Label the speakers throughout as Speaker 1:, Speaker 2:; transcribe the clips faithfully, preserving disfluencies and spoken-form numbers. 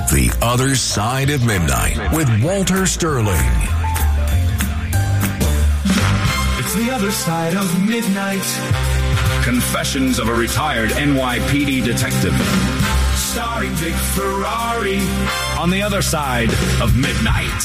Speaker 1: The Other Side of Midnight with Walter Sterling.
Speaker 2: It's The Other Side of Midnight. Confessions of a retired N Y P D detective. Starring Vic Ferrari on The Other Side of Midnight.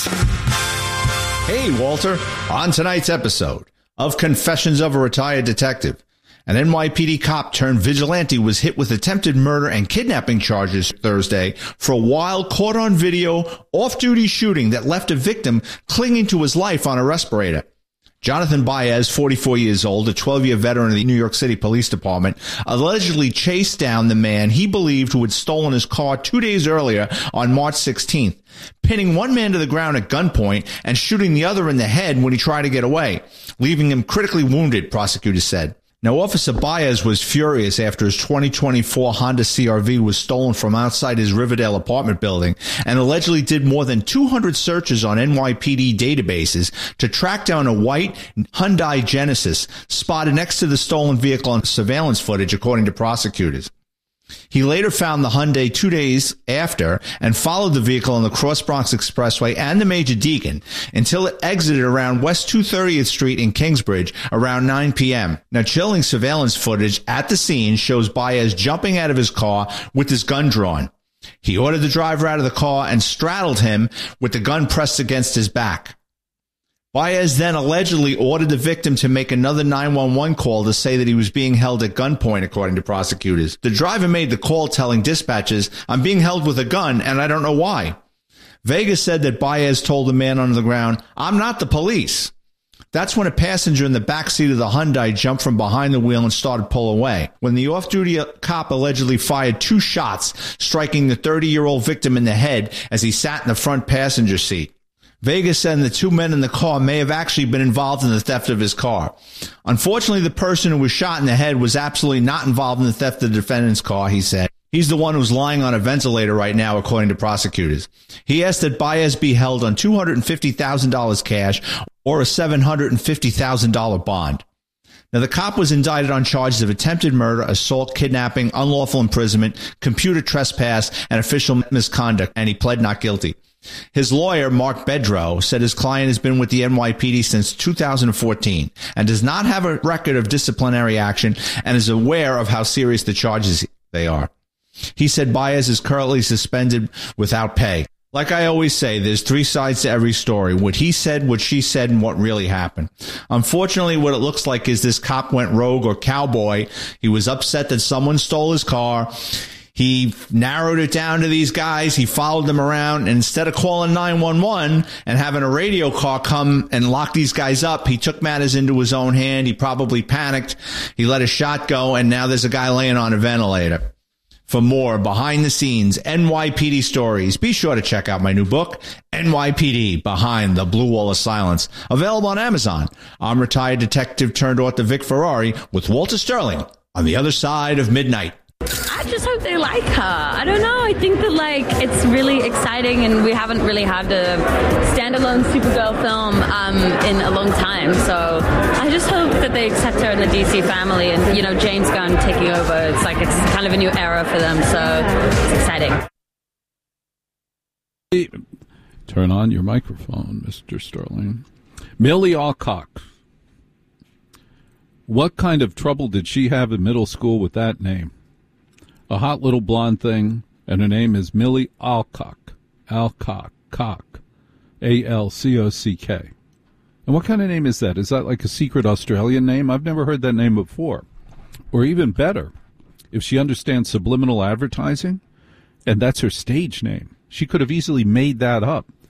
Speaker 3: Hey, Walter. On tonight's episode of Confessions of a Retired Detective, an N Y P D cop turned vigilante was hit with attempted murder and kidnapping charges Thursday for a wild caught-on-video off-duty shooting that left a victim clinging to his life on a respirator. Jonathan Baez, forty-four years old, a twelve-year veteran of the New York City Police Department, allegedly chased down the man he believed who had stolen his car two days earlier on March sixteenth, pinning one man to the ground at gunpoint and shooting the other in the head when he tried to get away, leaving him critically wounded, prosecutors said. Now, Officer Baez was furious after his twenty twenty-four Honda C R V was stolen from outside his Riverdale apartment building and allegedly did more than two hundred searches on N Y P D databases to track down a white Hyundai Genesis spotted next to the stolen vehicle on surveillance footage, according to prosecutors. He later found the Hyundai two days after and followed the vehicle on the Cross Bronx Expressway and the Major Deacon until it exited around West two hundred thirtieth Street in Kingsbridge around nine p.m. Now, chilling surveillance footage at the scene shows Baez jumping out of his car with his gun drawn. He ordered the driver out of the car and straddled him with the gun pressed against his back. Baez then allegedly ordered the victim to make another nine one one call to say that he was being held at gunpoint, according to prosecutors. The driver made the call telling dispatchers, "I'm being held with a gun and I don't know why." Vegas said that Baez told the man on the ground, "I'm not the police." That's when a passenger in the backseat of the Hyundai jumped from behind the wheel and started to pull away. When the off-duty cop allegedly fired two shots, striking the thirty-year-old victim in the head as he sat in the front passenger seat. Vegas said the two men in the car may have actually been involved in the theft of his car. Unfortunately, the person who was shot in the head was absolutely not involved in the theft of the defendant's car, he said. He's the one who's lying on a ventilator right now, according to prosecutors. He asked that Baez be held on two hundred fifty thousand dollars cash or a seven hundred fifty thousand dollars bond. Now, the cop was indicted on charges of attempted murder, assault, kidnapping, unlawful imprisonment, computer trespass, and official misconduct, and he pled not guilty. His lawyer, Mark Bedrow, said his client has been with the N Y P D since two thousand fourteen and does not have a record of disciplinary action and is aware of how serious the charges they are. He said Baez is currently suspended without pay. Like I always say, there's three sides to every story. What he said, what she said, and what really happened. Unfortunately, what it looks like is this cop went rogue or cowboy. He was upset that someone stole his car. He narrowed it down to these guys. He followed them around. And instead of calling nine one one and having a radio car come and lock these guys up, he took matters into his own hand. He probably panicked. He let a shot go. And now there's a guy laying on a ventilator. For more behind the scenes N Y P D stories, be sure to check out my new book, N Y P D Behind the Blue Wall of Silence, available on Amazon. I'm retired detective turned author Vic Ferrari with Walter Sterling on The Other Side of Midnight.
Speaker 4: I just hope they like her. I don't know. I think that, like, it's really exciting, and we haven't really had a standalone Supergirl film um, in a long time. So I just hope that they accept her in the D C family, and, you know, James Gunn taking over. It's like it's kind of a new era for them, so it's exciting.
Speaker 5: Turn on your microphone, Mister Sterling. Millie Alcock. What kind of trouble did she have in middle school with that name? A hot little blonde thing, and her name is Millie Alcock. Alcock. Cock. A L C O C K. And what kind of name is that? Is that like a secret Australian name? I've never heard that name before. Or even better, if she understands subliminal advertising, and that's her stage name, she could have easily made that up